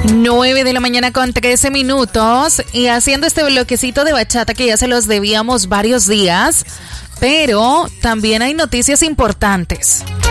9 de la mañana con 13 minutos y haciendo este bloquecito de bachata que ya se los debíamos varios días, pero también hay noticias importantes.